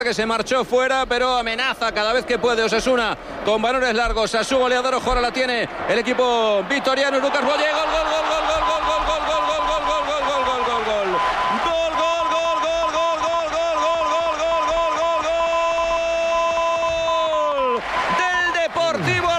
que se marchó fuera, pero amenaza cada vez que puede Osasuna con balones largos. A su goleador, ojo, ahora la tiene el equipo vitoriano. Lucas Boye, gol, gol, gol, gol, gol, gol, gol, gol, gol, gol, gol, gol, gol, gol, gol, gol, gol. Deportivo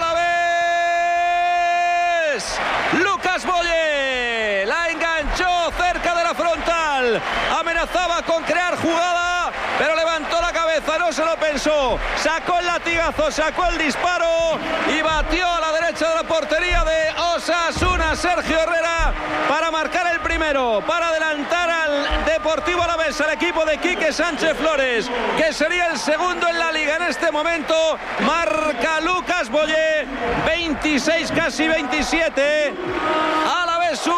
Alavés. Lucas Boye la enganchó cerca de la frontal, amenazaba con crear jugada, pero levantó la cabeza, no se lo pensó, sacó el latigazo, sacó el disparo y batió a la derecha de la portería de Osasuna, Sergio Herrera, para marcar el primero, para adelantar al Deportivo Alavés, al equipo de Quique Sánchez Flores, que sería el segundo en la liga en este momento. Marca Lucas Boye, 26, casi 27, Alavés 1,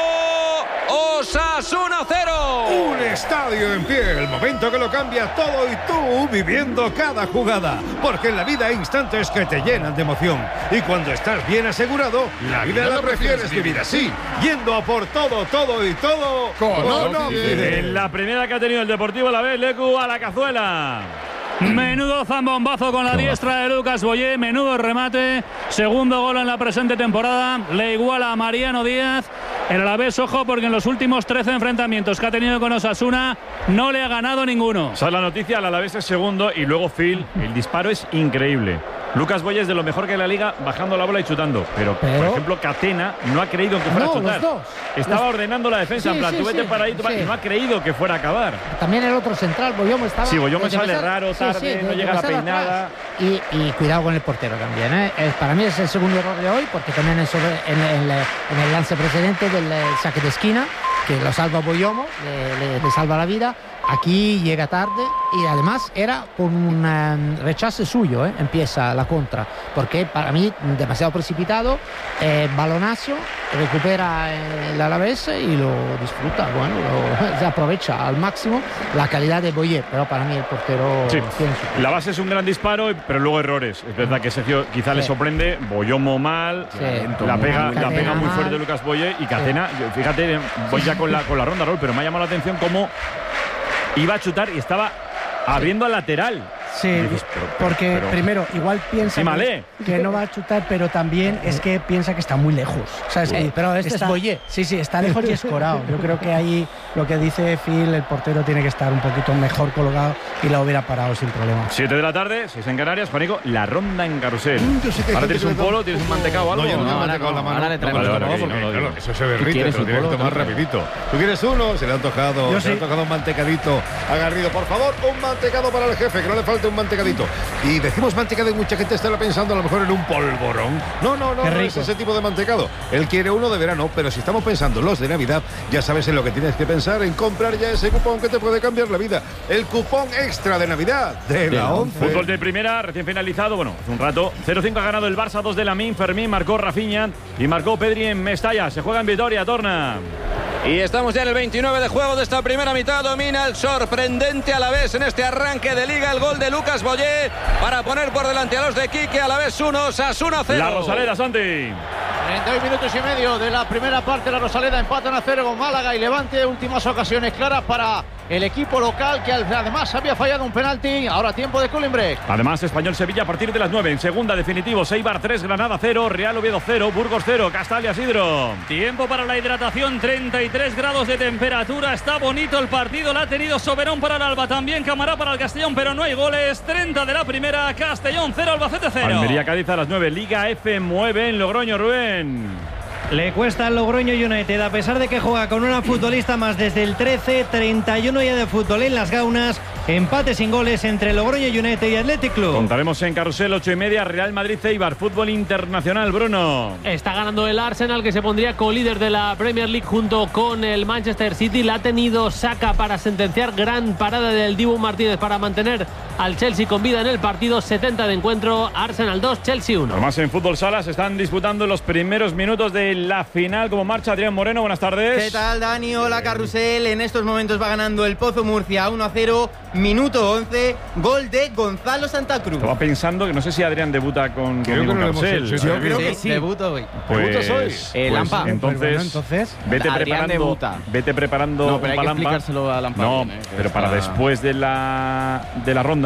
Osasuna 0. Un estadio en pie, el momento que lo cambia todo y tú viviendo cada jugada, porque en la vida hay instantes que te llenan de emoción y cuando estás bien asegurado, la vida la prefieres vivir así, yendo a por todo, todo y todo con Onofide. En la primera que ha tenido el Deportivo Alavés, Lecu a la cazuela. Menudo zambombazo con la diestra de Lucas Boye, menudo remate, segundo gol en la presente temporada, le iguala a Mariano Díaz. El Alavés, ojo, porque en los últimos 13 enfrentamientos que ha tenido con Osasuna no le ha ganado ninguno. O sea, la noticia, el Alavés es segundo y luego Phil, el disparo es increíble. Lucas Boye es de lo mejor que en la liga bajando la bola y chutando, pero por ejemplo Catena no ha creído que fuera a chutar. Estaba ordenando la defensa, en plan, tú vete para ahí, y no ha creído que fuera a acabar. También el otro central, Boyomo estaba... Sí, Boyomo sale raro, tarde, no llega a la peinada. Y cuidado con el portero también, ¿eh? Para mí es el segundo error de hoy, porque también en el lance precedente del saque de esquina, que lo salva Boyomo, le salva la vida. Aquí llega tarde y además era con un rechazo suyo, empieza la contra, porque para mí demasiado precipitado, balonazo, recupera el Alavés y lo disfruta, bueno, se aprovecha al máximo la calidad de Boye, pero para mí el portero tiene su... La base es un gran disparo, pero luego errores. Es verdad que Sergio quizá le sorprende, Boyomo mal, la pega muy fuerte Lucas Boye y Catena, fíjate, voy ya con la ronda, Raúl, pero me ha llamado la atención cómo iba a chutar y estaba abriendo al lateral. Sí, porque primero igual piensa que no va a chutar, pero también es que piensa que está muy lejos. ¿Sabes? Pero este es Boye. Sí, está lejos y escorado. Yo creo que ahí lo que dice Phil, el portero tiene que estar un poquito mejor colocado y la hubiera parado sin problema. 7 de la tarde, 6 en Canarias, Juanico, la ronda en carrusel. Ahora tienes un polo, tienes un mantecado o algo. No, yo no tengo mantecado en la mano. Ahora le traemos claro, eso se derrite, te lo tienes que tomar rapidito. ¿Tú quieres uno? Se le ha antojado, un mantecadito a Garrido. Por favor, un mantecado para el jefe, que no le falte un mantecadito. Y decimos mantecado y mucha gente estará pensando a lo mejor en un polvorón. No es ese tipo de mantecado. Él quiere uno de verano, pero si estamos pensando en los de Navidad, ya sabes en lo que tienes que pensar, en comprar ya ese cupón que te puede cambiar la vida. El cupón extra de Navidad de la 11. Fútbol de primera, recién finalizado, bueno, hace un rato. 0-5 ha ganado el Barça, 2 de Lamine, Fermín, marcó Rafinha y marcó Pedri en Mestalla. Se juega en Vitoria, Torna. Y estamos ya en el 29 de juego de esta primera mitad. Domina el sorprendente Alavés en este arranque de liga. El gol de Lucas Boye para poner por delante a los de Quique. Alavés 1, Osasuna 0. La Rosaleda, Santi. 32 minutos y medio de la primera parte. La Rosaleda empatan a 0 con Málaga y Levante. Últimas ocasiones claras para el equipo local, que además había fallado un penalti. Ahora tiempo de cooling break. Además, Español-Sevilla a partir de las 9. En segunda, definitivo, Eibar 3, Granada 0, Real Oviedo 0, Burgos 0, Castalia Sidro. Tiempo para la hidratación, 33 grados de temperatura. Está bonito el partido, la ha tenido Soberón para el Alba, también Camará para el Castellón, pero no hay goles. 30 de la primera, Castellón 0, Albacete 0. Almería-Cádiz a las 9, Liga F mueve en Logroño, Rubén. Le cuesta al Logroño United, a pesar de que juega con una futbolista más desde el 13, 31 ya de fútbol en las gaunas, empate sin goles entre Logroño United y Athletic Club. Contaremos en carrusel 8:30, Real Madrid-Eibar, fútbol internacional, Bruno. Está ganando el Arsenal, que se pondría co-líder de la Premier League junto con el Manchester City. La ha tenido Saka para sentenciar, gran parada del Dibu Martínez para mantener al Chelsea con vida en el partido. 70 de encuentro, Arsenal 2, Chelsea 1. Además, en Fútbol Sala se están disputando los primeros minutos de la final. ¿Cómo marcha Adrián Moreno? Buenas tardes. ¿Qué tal, Dani? Hola, Carrusel. En estos momentos va ganando el Pozo Murcia 1-0, minuto 11, gol de Gonzalo Santa Cruz. Estaba pensando que no sé si Adrián debuta con Carrusel. Yo creo que sí. Debuto hoy. Pues, Lampa. Entonces, vete preparando no, pero hay que explicárselo a Lampa. No, pero para después de la ronda.